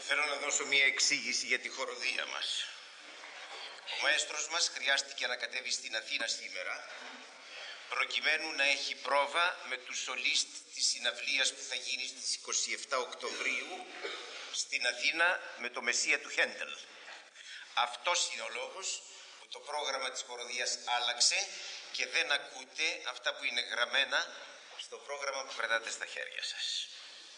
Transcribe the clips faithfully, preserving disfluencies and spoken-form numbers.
Θέλω να δώσω μία εξήγηση για τη χοροδία μας. Ο μαέστρος μας χρειάστηκε να κατέβει στην Αθήνα σήμερα προκειμένου να έχει πρόβα με τους σολίστ της συναυλίας που θα γίνει στις είκοσι επτά Οκτωβρίου στην Αθήνα με το Μεσσία του Χέντελ. Αυτός είναι ο λόγος που το πρόγραμμα της χοροδίας άλλαξε και δεν ακούτε αυτά που είναι γραμμένα στο πρόγραμμα που κρατάτε στα χέρια σας.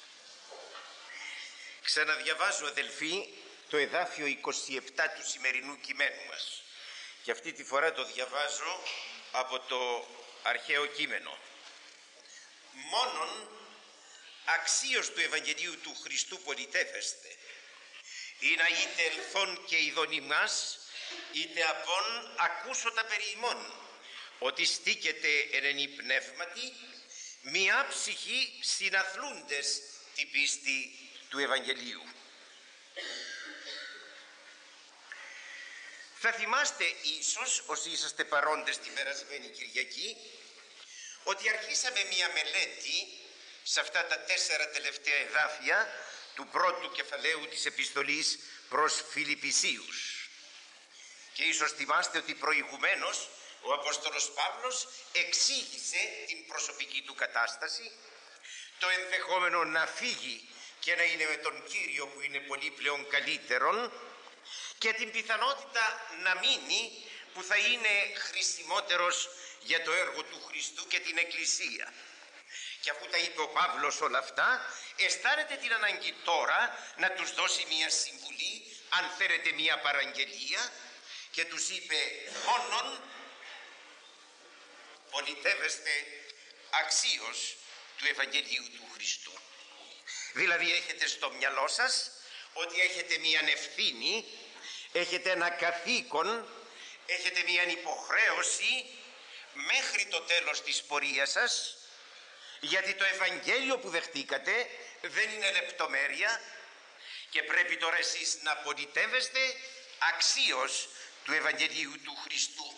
Ξαναδιαβάζω, αδελφοί, το εδάφιο είκοσι επτά του σημερινού κειμένου μας και αυτή τη φορά το διαβάζω από το αρχαίο κείμενο. Μόνον αξίως του Ευαγγελίου του Χριστού πολιτεύεστε, ή να είτε ελθόν και ειδονιμάς, είτε απόν ακούσω τα περί ημών, ότι στήκεται εν πνεύματι, μια ψυχή συναθλούντες την πίστη του Ευαγγελίου. Θα θυμάστε ίσως, όσοι είσαστε παρόντες την περασμένη Κυριακή, ότι αρχίσαμε μια μελέτη σε αυτά τα τέσσερα τελευταία εδάφια του πρώτου κεφαλαίου της επιστολής προς Φιλιππισίους. Και ίσως θυμάστε ότι προηγουμένως ο Απόστολος Παύλος εξήγησε την προσωπική του κατάσταση, το ενδεχόμενο να φύγει και να είναι με τον Κύριο που είναι πολύ πλέον καλύτερον και την πιθανότητα να μείνει που θα είναι χρησιμότερος για το έργο του Χριστού και την Εκκλησία. Και αφού τα είπε ο Παύλος όλα αυτά, αισθάνεται την ανάγκη τώρα να τους δώσει μια συμβουλή, αν θέλετε μια παραγγελία, και τους είπε μόνον πολιτεύεστε αξίως του Ευαγγελίου του Χριστού. Δηλαδή έχετε στο μυαλό σας ότι έχετε μια ευθύνη, έχετε ένα καθήκον, έχετε μια υποχρέωση μέχρι το τέλος της πορείας σας, γιατί το Ευαγγέλιο που δεχτήκατε δεν είναι λεπτομέρεια και πρέπει τώρα εσείς να πολιτεύεστε αξίως του Ευαγγελίου του Χριστού.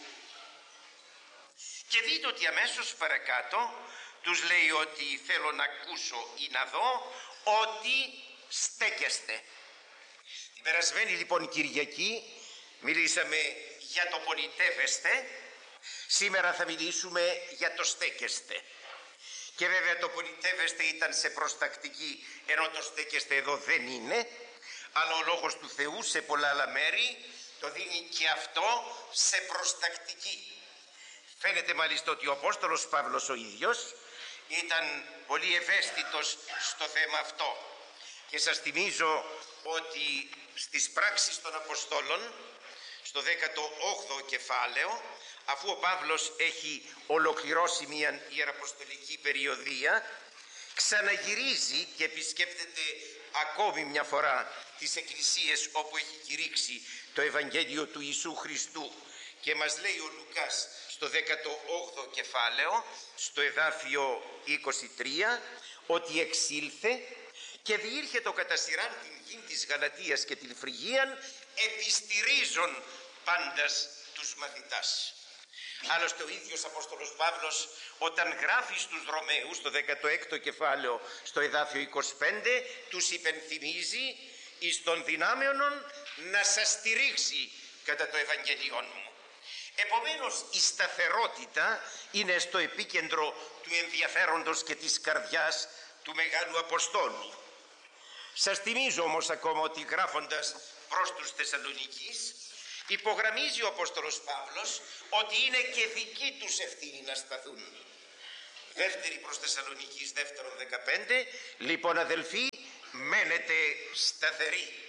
Και δείτε ότι αμέσως παρακάτω τους λέει ότι θέλω να ακούσω ή να δω ότι στέκεστε. Την περασμένη λοιπόν Κυριακή μιλήσαμε για το πολιτεύεστε, σήμερα θα μιλήσουμε για το στέκεστε. Και βέβαια το πολιτεύεστε ήταν σε προστακτική, ενώ το στέκεστε εδώ δεν είναι, αλλά ο Λόγος του Θεού σε πολλά άλλα μέρη το δίνει και αυτό σε προστακτική. Φαίνεται μάλιστα ότι ο Απόστολος Παύλος ο ίδιος ήταν πολύ ευαίσθητος στο θέμα αυτό. Και σας θυμίζω ότι στις πράξεις των Αποστόλων, στο δέκατο όγδοο κεφάλαιο, αφού ο Παύλος έχει ολοκληρώσει μια ιεραποστολική περιοδία, ξαναγυρίζει και επισκέπτεται ακόμη μια φορά τις εκκλησίες όπου έχει κηρύξει το Ευαγγέλιο του Ιησού Χριστού. Και μας λέει ο Λουκάς στο δέκατο όγδοο κεφάλαιο, στο εδάφιο είκοσι τρία, ότι εξήλθε και διήρχε το κατά σειράν την γη της Γαλατίας και την Φρυγίαν, επιστηρίζων πάντας τους μαθητάς. Άλλωστε ο ίδιος Απόστολος Παύλος όταν γράφει στους Ρωμαίους στο δέκατο έκτο κεφάλαιο στο εδάφιο είκοσι πέντε τους υπενθυμίζει εις των δυνάμεων να σας στηρίξει κατά το Ευαγγελιόν μου. Επομένως η σταθερότητα είναι στο επίκεντρο του ενδιαφέροντος και της καρδιάς του Μεγάλου Αποστόλου. Σας θυμίζω όμως ακόμα ότι γράφοντας προς τους Θεσσαλονικείς υπογραμμίζει ο Απόστολος Παύλος ότι είναι και δική τους ευθύνη να σταθούν. Δεύτερη προς Θεσσαλονικείς, δεύτερον δεκαπέντε, λοιπόν αδελφοί, μένετε σταθεροί.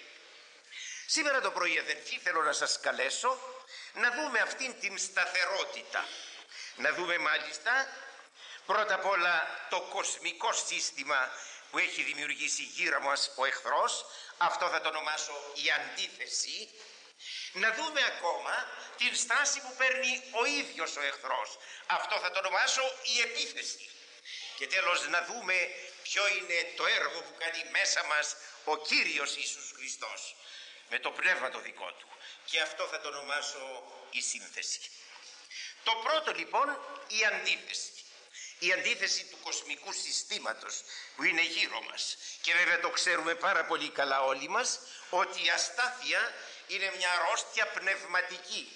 Σήμερα το πρωί αδελφοί θέλω να σας καλέσω να δούμε αυτήν την σταθερότητα. Να δούμε μάλιστα πρώτα απ' όλα το κοσμικό σύστημα που έχει δημιουργήσει γύρω μας ο εχθρός, αυτό θα το ονομάσω η αντίθεση. Να δούμε ακόμα την στάση που παίρνει ο ίδιος ο εχθρός, αυτό θα το ονομάσω η επίθεση. Και τέλος να δούμε ποιο είναι το έργο που κάνει μέσα μας ο Κύριος Ιησούς Χριστός με το πνεύμα το δικό του, και αυτό θα το ονομάσω η σύνθεση. Το πρώτο λοιπόν η αντίθεση. η αντίθεση του κοσμικού συστήματος που είναι γύρω μας. Και βέβαια το ξέρουμε πάρα πολύ καλά όλοι μας ότι η αστάθεια είναι μια αρρώστια πνευματική.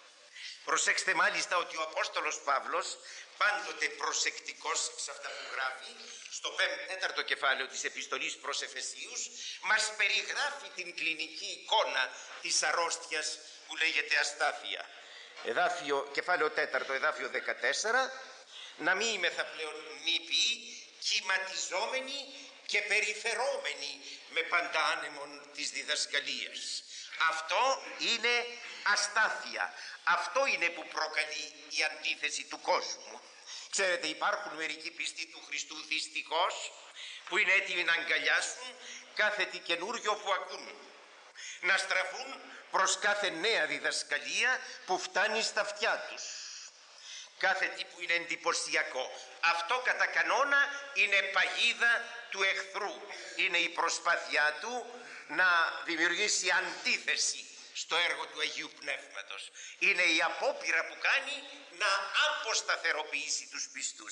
Προσέξτε μάλιστα ότι ο Απόστολος Παύλος, πάντοτε προσεκτικός σε αυτά που γράφει, στο τέταρτο κεφάλαιο της επιστολής προς Εφεσίους, μας περιγράφει την κλινική εικόνα της αρρώστιας που λέγεται αστάθεια. Εδάφιο, κεφάλαιο τέταρτο, εδάφιο δεκατέσσερα, να μην είμεθα πλέον νήπιοι, κυματιζόμενοι και περιφερόμενοι με πάντα άνεμον της διδασκαλίας. Αυτό είναι αστάθεια. Αυτό είναι που προκαλεί η αντίθεση του κόσμου. Ξέρετε, υπάρχουν μερικοί πιστοί του Χριστού δυστυχώς που είναι έτοιμοι να αγκαλιάσουν κάθε τι καινούριο που ακούν, να στραφούν προς κάθε νέα διδασκαλία που φτάνει στα αυτιά τους, κάθε τι που είναι εντυπωσιακό. Αυτό κατά κανόνα είναι παγίδα του εχθρού. Είναι η προσπάθειά του να δημιουργήσει αντίθεση στο έργο του Αγίου Πνεύματος. Είναι η απόπειρα που κάνει να αποσταθεροποιήσει τους πιστούς.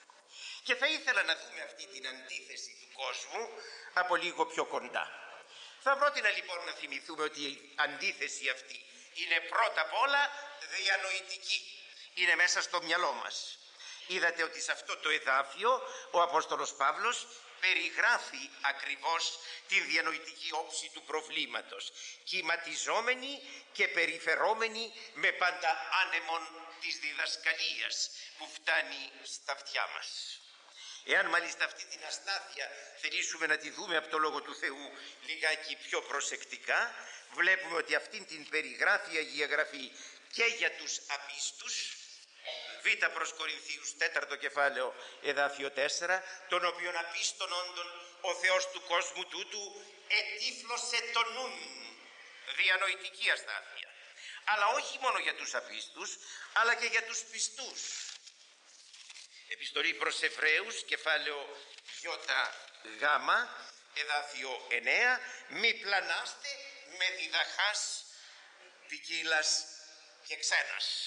Και θα ήθελα να δούμε αυτή την αντίθεση του κόσμου από λίγο πιο κοντά. Θα πρότεινα λοιπόν να θυμηθούμε ότι η αντίθεση αυτή είναι πρώτα απ' όλα διανοητική. Είναι μέσα στο μυαλό μας. Είδατε ότι σε αυτό το εδάφιο ο Απόστολος Παύλος περιγράφει ακριβώς τη διανοητική όψη του προβλήματος. Κυματιζόμενοι και περιφερόμενοι με πάντα άνεμον της διδασκαλίας που φτάνει στα αυτιά μας. Εάν μάλιστα αυτή την αστάθεια θελήσουμε να τη δούμε από το Λόγο του Θεού λιγάκι πιο προσεκτικά, βλέπουμε ότι αυτήν την περιγράφει η Αγία Γραφή και για τους απίστους, Β' προς Κορινθίους τέταρτο κεφάλαιο εδάφιο τέσσερα, τον οποίον απίστων όντων ο Θεός του κόσμου τούτου ετύφλωσε τον νουν, διανοητική αστάθεια. Αλλά όχι μόνο για τους απίστους, αλλά και για τους πιστούς. Επιστολή προς Εβραίους, κεφάλαιο Γ, εδάφιο εννέα, μη πλανάστε με διδαχάς ποικίλας και ξένας.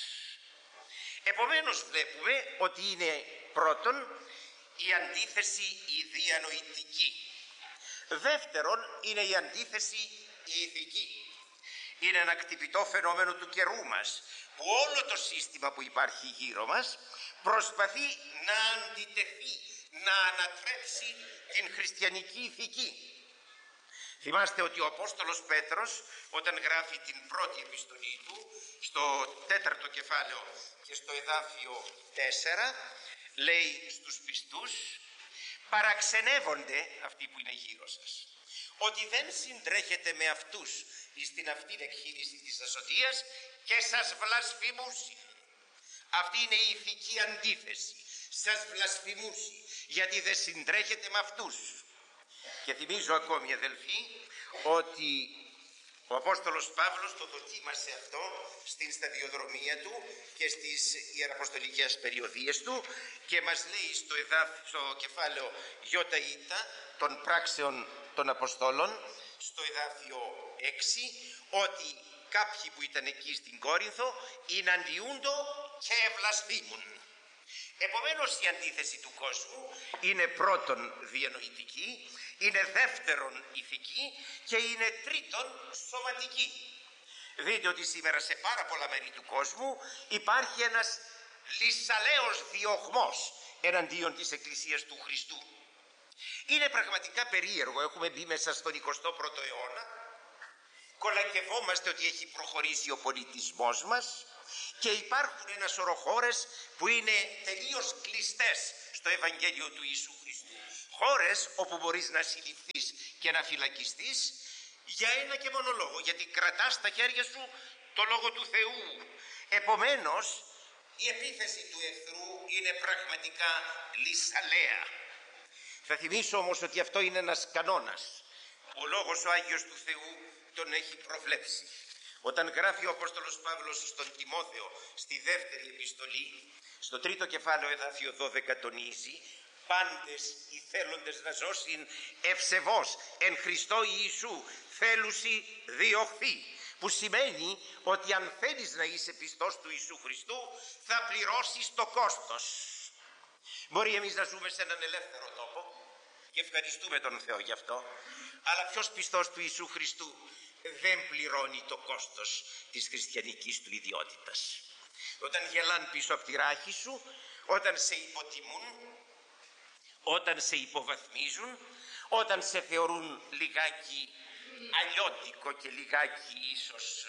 Επομένως βλέπουμε ότι είναι πρώτον η αντίθεση η διανοητική. Δεύτερον είναι η αντίθεση η ηθική. Είναι ένα κτυπητό φαινόμενο του καιρού μας, που όλο το σύστημα που υπάρχει γύρω μας προσπαθεί να αντιτεθεί, να ανατρέψει την χριστιανική ηθική. Θυμάστε ότι ο Απόστολος Πέτρος, όταν γράφει την πρώτη επιστολή του στο τέταρτο κεφάλαιο και στο εδάφιο τέσσερα, λέει στους πιστούς, παραξενεύονται αυτοί που είναι γύρω σας, ότι δεν συντρέχετε με αυτούς εις την αυτήν εκχείρηση της ασωτείας και σας βλασφημούσι. Αυτή είναι η ηθική αντίθεση. Σας βλασφημούσι γιατί δεν συντρέχετε με αυτούς. Και θυμίζω ακόμη, αδελφοί, ότι ο Απόστολος Παύλος το δοκίμασε αυτό στην σταδιοδρομία του και στις ιεραποστολικές περιοδίες του και μας λέει στο, εδάφ, στο κεφάλαιο Ι των πράξεων των Αποστόλων, στο εδάφιο έξι, ότι κάποιοι που ήταν εκεί στην Κόρινθο εναντιούντο και βλασφήμουν. Επομένως η αντίθεση του κόσμου είναι πρώτον διανοητική, είναι δεύτερον ηθική και είναι τρίτον σωματική. Δείτε ότι σήμερα σε πάρα πολλά μέρη του κόσμου υπάρχει ένας λυσαλαίος διωγμός εναντίον της Εκκλησίας του Χριστού. Είναι πραγματικά περίεργο, έχουμε μπει μέσα στον εικοστό πρώτο αιώνα, κολακευόμαστε ότι έχει προχωρήσει ο πολιτισμός μας και υπάρχουν ένα σωρό χώρες που είναι τελείως κλειστές στο Ευαγγέλιο του Ιησού Χριστού. Χώρες όπου μπορείς να συλληφθείς και να φυλακιστείς για ένα και μόνο λόγο, γιατί κρατάς στα χέρια σου το Λόγο του Θεού. Επομένως η επίθεση του εχθρού είναι πραγματικά λυσαλαία. Θα θυμίσω όμως ότι αυτό είναι ένας κανόνας. Ο Λόγος ο Άγιος του Θεού τον έχει προβλέψει. Όταν γράφει ο Απόστολος Παύλος στον Τιμόθεο στη δεύτερη επιστολή, στο τρίτο κεφάλαιο εδάφιο δώδεκα τονίζει, πάντες οι θέλοντες να ζώσιν ευσεβώς εν Χριστώ Ιησού θέλουσι διωχθεί, που σημαίνει ότι αν θέλεις να είσαι πιστός του Ιησού Χριστού θα πληρώσεις το κόστος. Μπορεί εμείς να ζούμε σε έναν ελεύθερο τόπο και ευχαριστούμε τον Θεό γι' αυτό, αλλά ποιος πιστός του Ιησού Χριστού δεν πληρώνει το κόστος της χριστιανικής του ιδιότητας? Όταν γελάν πίσω από τη ράχη σου, όταν σε υποτιμούν, όταν σε υποβαθμίζουν, όταν σε θεωρούν λιγάκι αλλιώτικο και λιγάκι ίσως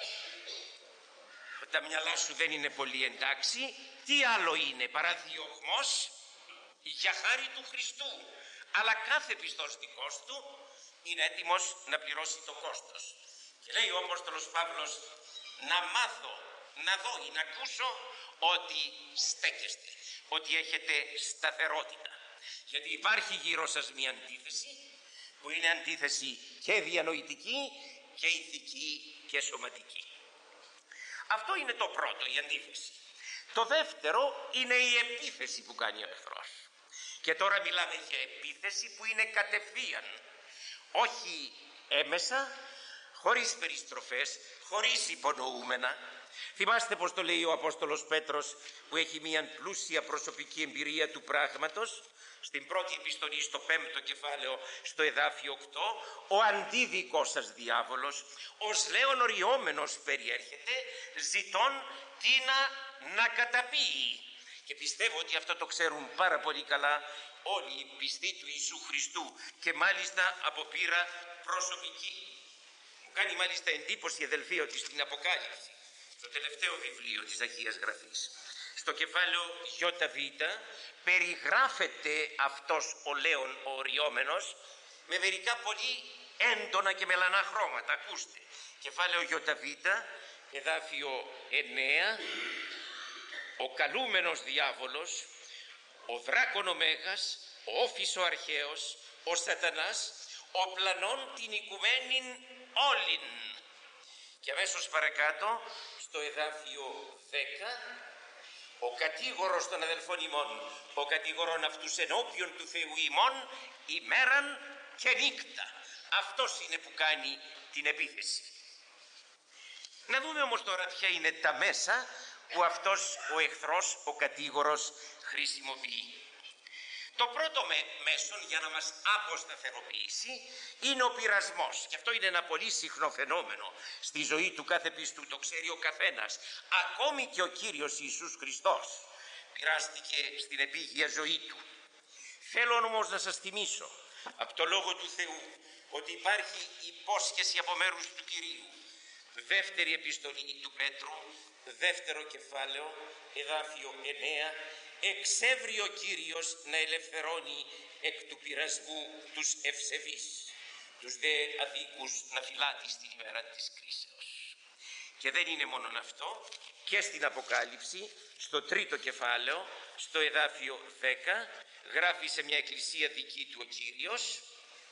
ε, τα μυαλά σου δεν είναι πολύ εντάξει, τι άλλο είναι παρά διωγμός για χάρη του Χριστού? Αλλά κάθε πιστός δικός του είναι έτοιμος να πληρώσει το κόστος. Και λέει ο Απόστολος Παύλος, να μάθω, να δω ή να ακούσω ότι στέκεστε, ότι έχετε σταθερότητα. Γιατί υπάρχει γύρω σας μια αντίθεση που είναι αντίθεση και διανοητική και ηθική και σωματική. Αυτό είναι το πρώτο, η αντίθεση. Το δεύτερο είναι η επίθεση που κάνει ο εχθρός. Και τώρα μιλάμε για επίθεση που είναι κατευθείαν, όχι έμεσα, χωρίς περιστροφές, χωρίς υπονοούμενα. Θυμάστε πως το λέει ο Απόστολος Πέτρος, που έχει μια πλούσια προσωπική εμπειρία του πράγματος, στην πρώτη επιστολή στο πέμπτο κεφάλαιο στο εδάφιο οκτώ, ο αντίδικός σας διάβολος ως λέον οριόμενος περιέρχεται, ζητών τίνα να καταπίει. Και πιστεύω ότι αυτό το ξέρουν πάρα πολύ καλά όλοι οι πιστοί του Ιησού Χριστού και μάλιστα από πείρα προσωπική. Μου κάνει μάλιστα εντύπωση, αδελφοί, ότι στην Αποκάλυψη, στο τελευταίο βιβλίο της Αγίας Γραφής, στο κεφάλαιο ΙΒ, περιγράφεται αυτός ο λέον ο οριόμενος με μερικά πολύ έντονα και μελανά χρώματα. Ακούστε, κεφάλαιο ΙΒ, εδάφιο εννέα, ο καλούμενος διάβολος, ο δράκον ο Μέγας, ο όφης ο αρχαίος, ο σατανάς, ο πλανών την οικουμένην όλην. Και αμέσως παρακάτω, στο εδάφιο δέκα, ο κατήγορος των αδελφών ημών, ο κατήγορον αυτούς ενώπιον του Θεού ημών, ημέραν και νύκτα. Αυτός είναι που κάνει την επίθεση. Να δούμε όμως τώρα ποια είναι τα μέσα που αυτός ο εχθρός, ο κατήγορος, χρησιμοποιεί. Το πρώτο μέσον για να μας αποσταθεροποιήσει είναι ο πειρασμός. Και αυτό είναι ένα πολύ συχνό φαινόμενο στη ζωή του κάθε πιστού, το ξέρει ο καθένας. Ακόμη και ο Κύριος Ιησούς Χριστός πειράστηκε στην επίγεια ζωή του. Θέλω όμως να σας θυμίσω από το Λόγο του Θεού ότι υπάρχει υπόσχεση από μέρους του Κυρίου. Δεύτερη επιστολή του Πέτρου, δεύτερο κεφάλαιο, εδάφιο εννέα, εξεύρει ο Κύριος να ελευθερώνει εκ του πειρασμού τους ευσεβείς, τους δε αδίκους να φυλάτει στην ημέρα της κρίσεως. Και δεν είναι μόνον αυτό, και στην Αποκάλυψη, στο τρίτο κεφάλαιο, στο εδάφιο δέκα, γράφει σε μια εκκλησία δική του ο Κύριος,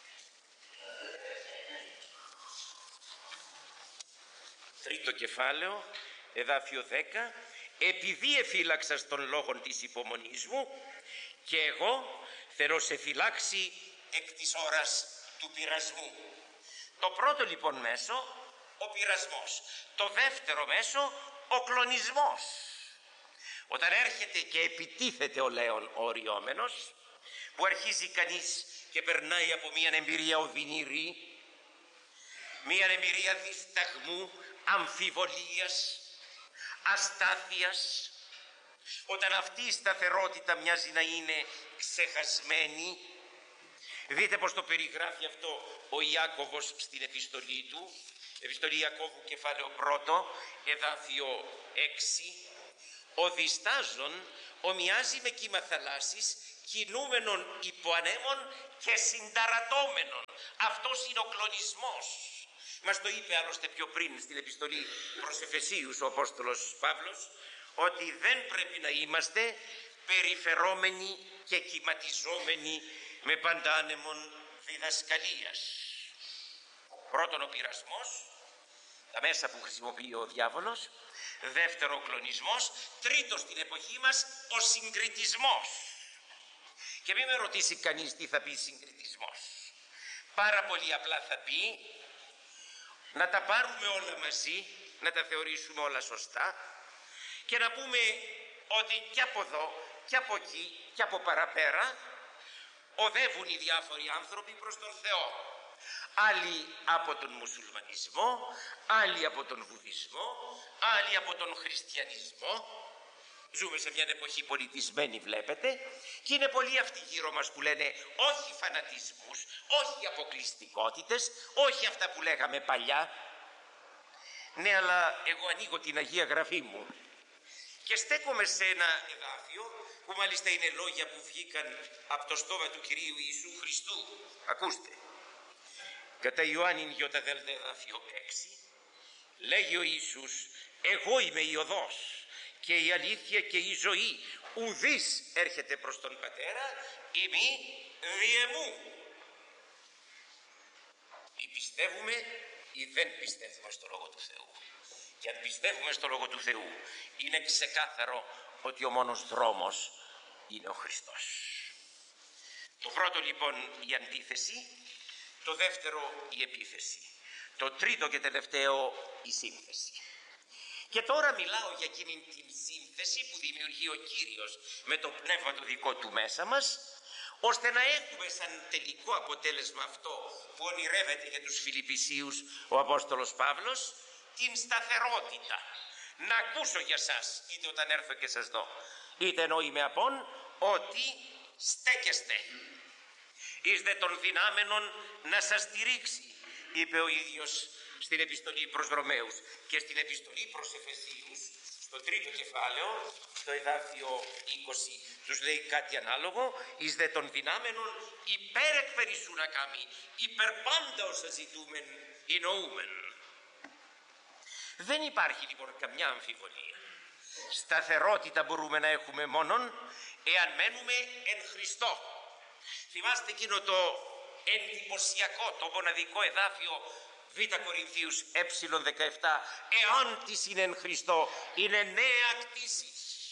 τρίτο κεφάλαιο, εδάφιο δέκα, επειδή εφύλαξας των λόγων της υπομονής μου και εγώ θέλω σε φυλάξει εκ της ώρας του πειρασμού. Το πρώτο λοιπόν μέσο, ο πειρασμός. Το δεύτερο μέσο, ο κλονισμός. Όταν έρχεται και επιτίθεται ο λέον ο οριόμενος, που αρχίζει κανείς και περνάει από μια εμπειρία οδυνηρή, μια εμπειρία δισταγμού, αμφιβολίας, αστάθειας, όταν αυτή η σταθερότητα μοιάζει να είναι ξεχασμένη. Δείτε πως το περιγράφει αυτό ο Ιάκωβος στην επιστολή του, επιστολή Ιακώβου κεφάλαιο πρώτο, εδάφιο έξι, ο διστάζων ομοιάζει με κύμα θαλάσσης, κινούμενων υπό ανέμων και συνταρατώμενων. Αυτός είναι ο κλονισμός. Μας το είπε άλλωστε πιο πριν στην επιστολή προς Εφεσίους ο Απόστολος Παύλος, ότι δεν πρέπει να είμαστε περιφερόμενοι και κυματιζόμενοι με παντάνεμον διδασκαλίας. Πρώτον ο πειρασμός, τα μέσα που χρησιμοποιεί ο διάβολος. Δεύτερο ο κλονισμός. Τρίτο στην εποχή μας ο συγκριτισμός. Και μην με ρωτήσει κανείς τι θα πει συγκριτισμός. Πάρα πολύ απλά θα πει να τα πάρουμε όλα μαζί, να τα θεωρήσουμε όλα σωστά και να πούμε ότι και από εδώ και από εκεί και από παραπέρα οδεύουν οι διάφοροι άνθρωποι προς τον Θεό. Άλλοι από τον μουσουλμανισμό, άλλοι από τον βουδισμό, άλλοι από τον χριστιανισμό. Ζούμε σε μια εποχή πολιτισμένη, βλέπετε, και είναι πολλοί αυτοί γύρω μας που λένε όχι φανατισμούς, όχι αποκλειστικότητες, όχι αυτά που λέγαμε παλιά. Ναι, αλλά εγώ ανοίγω την Αγία Γραφή μου και στέκομαι σε ένα εδάφιο που μάλιστα είναι λόγια που βγήκαν από το στόμα του Κυρίου Ιησού Χριστού. Ακούστε. Κατά Ιωάννην Ιωταδέλτα εδάφιο έξι λέγει ο Ιησούς, εγώ είμαι η οδός και η αλήθεια και η ζωή, ουδής έρχεται προς τον Πατέρα ημί διεμού. Ή πιστεύουμε ή δεν πιστεύουμε στο Λόγο του Θεού. Και αν πιστεύουμε στο Λόγο του Θεού είναι ξεκάθαρο ότι ο μόνος δρόμος είναι ο Χριστός. Το πρώτο λοιπόν η αντίθεση, το δεύτερο η επίθεση, το τρίτο και τελευταίο η σύνθεση. Και τώρα μιλάω για εκείνη την σύνθεση που δημιουργεί ο Κύριος με το πνεύμα το δικό του μέσα μας, ώστε να έχουμε σαν τελικό αποτέλεσμα αυτό που ονειρεύεται για τους Φιλιππισίους ο Απόστολος Παύλος, την σταθερότητα. Να ακούσω για σας, είτε όταν έρθω και σας δω, είτε ενώ είμαι απόν, ότι στέκεστε. Εις δε των δυνάμενων να σας στηρίξει, είπε ο ίδιος στην επιστολή προς Ρωμαίους και στην επιστολή προς Εφεσίους, στο τρίτο κεφάλαιο, στο εδάφιο είκοσι, τους λέει κάτι ανάλογο, εις δε των δυνάμενων υπέρ εκπερισσού να κάμει, υπέρ πάντα όσα ζητούμεν εννοούμεν. Δεν υπάρχει λοιπόν καμιά αμφιβολία. Σταθερότητα μπορούμε να έχουμε μόνον εάν μένουμε εν Χριστώ. Θυμάστε εκείνο το εντυπωσιακό, το μοναδικό εδάφιο Β Κορινθίους ε δεκαεπτά, εάν της είναι εν Χριστώ, είναι νέα κτήση.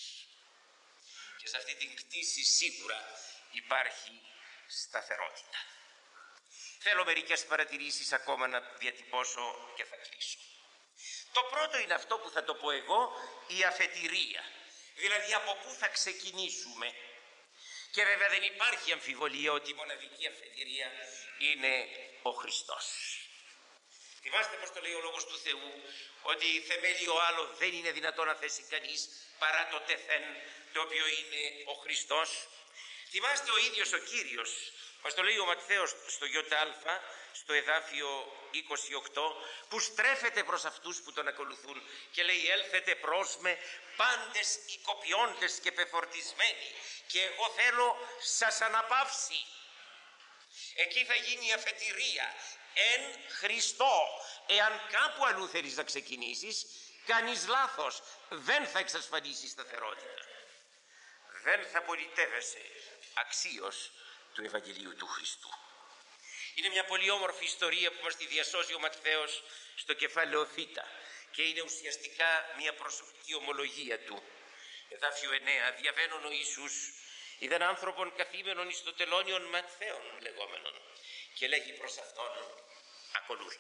Και σε αυτή την κτήση σίγουρα υπάρχει σταθερότητα. Θέλω μερικές παρατηρήσεις ακόμα να διατυπώσω και θα κλείσω. Το πρώτο είναι αυτό που θα το πω εγώ, η αφετηρία. Δηλαδή από πού θα ξεκινήσουμε. Και βέβαια δεν υπάρχει αμφιβολία ότι η μοναδική αφετηρία είναι ο Χριστός. Θυμάστε πως το λέει ο Λόγος του Θεού, ότι θεμέλιο άλλο δεν είναι δυνατό να θέσει κανείς παρά το τεθέν, το οποίο είναι ο Χριστός. Θυμάστε ο ίδιος ο Κύριος, μας το λέει ο Ματθαίος στο ΙΑ, στο εδάφιο είκοσι οκτώ, που στρέφεται προς αυτούς που τον ακολουθούν και λέει έλθετε προς με πάντες οικοποιώντες και πεφορτισμένοι και εγώ θέλω σας αναπαύσει. Εκεί θα γίνει η αφετηρία εν Χριστώ. Εάν κάπου αλλού θέλεις να ξεκινήσεις, κάνεις λάθος, δεν θα εξασφαλίσεις σταθερότητα. Δεν θα πολιτεύεσαι αξίως του Ευαγγελίου του Χριστού. Είναι μια πολύ όμορφη ιστορία που μας τη διασώζει ο Ματθαίος στο κεφάλαιο Θ και είναι ουσιαστικά μια προσωπική ομολογία του. Εδάφιο εννέα, διαβαίνουν ο Ιησούς, είδαν άνθρωπον καθήμενον εις το τελώνιον Ματθαίων λεγόμενον και λέγει προς αυτόν, ακολούθη.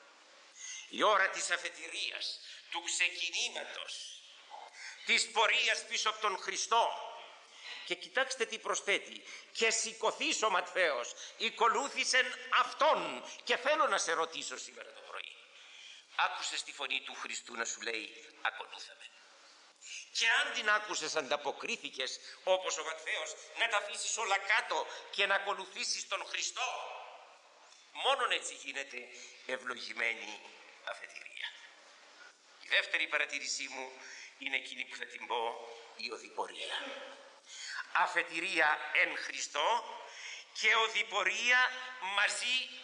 Η ώρα της αφετηρίας, του ξεκινήματος, της πορείας πίσω από τον Χριστό. Και κοιτάξτε τι προσθέτει, και σηκωθείς ο Ματθαίος, οικολούθησεν αυτόν. Και θέλω να σε ρωτήσω σήμερα το πρωί, άκουσες τη φωνή του Χριστού να σου λέει ακολούθαμε? Και αν την άκουσες, ανταποκρίθηκες όπως ο Ματθαίος να τα αφήσεις όλα κάτω και να ακολουθήσεις τον Χριστό? Μόνον έτσι γίνεται ευλογημένη αφετηρία. Η δεύτερη παρατήρησή μου είναι εκείνη που θα την πω, η οδηπορία. Αφετηρία εν Χριστώ και οδηπορία μαζί